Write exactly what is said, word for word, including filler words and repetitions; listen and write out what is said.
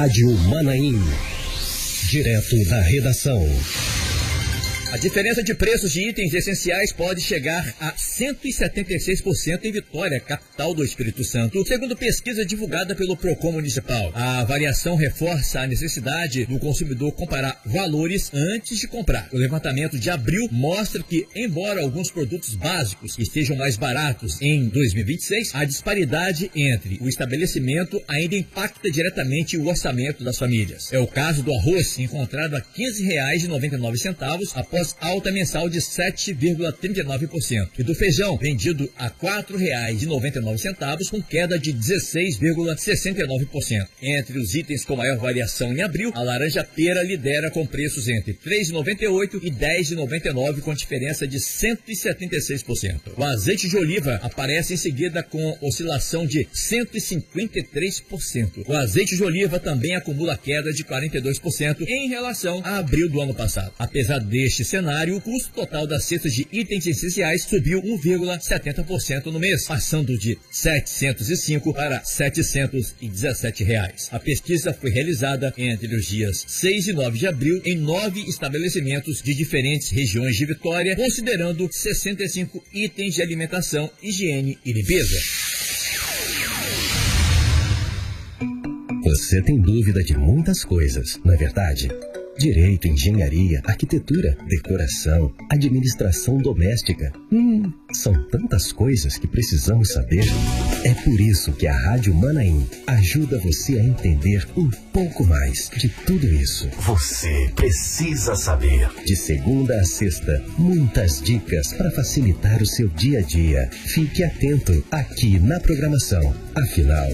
Rádio Manaim. Direto da redação. A diferença de preços de itens essenciais pode chegar a cento e setenta e seis por cento em Vitória, capital do Espírito Santo, segundo pesquisa divulgada pelo Procon Municipal. A variação reforça a necessidade do consumidor comparar valores antes de comprar. O levantamento de abril mostra que, embora alguns produtos básicos estejam mais baratos em dois mil e vinte e seis, a disparidade entre o estabelecimento ainda impacta diretamente o orçamento das famílias. É o caso do arroz, encontrado a quinze reais e noventa e nove centavos após alta mensal de sete vírgula trinta e nove por cento, e do feijão, vendido a quatro reais e noventa e nove centavos, com queda de dezesseis vírgula sessenta e nove por cento. Entre os itens com maior variação em abril, a laranja-pera lidera com preços entre três reais e noventa e oito centavos e dez reais e noventa e nove centavos, com diferença de cento e setenta e seis por cento. O azeite de oliva aparece em seguida com oscilação de cento e cinquenta e três por cento. O azeite de oliva também acumula queda de quarenta e dois por cento em relação a abril do ano passado. Apesar deste cenário, o custo total das cestas de itens essenciais subiu um vírgula setenta por cento no mês, passando de setecentos e cinco para setecentos e dezessete reais. A pesquisa foi realizada entre os dias seis e nove de abril em nove estabelecimentos de diferentes regiões de Vitória, considerando sessenta e cinco itens de alimentação, higiene e limpeza. Você tem dúvida de muitas coisas, não é verdade? Direito, engenharia, arquitetura, decoração, administração doméstica. Hum, são tantas coisas que precisamos saber. É por isso que a Rádio Manaim ajuda você a entender um pouco mais de tudo isso. Você precisa saber. De segunda a sexta, muitas dicas para facilitar o seu dia a dia. Fique atento aqui na programação. Afinal,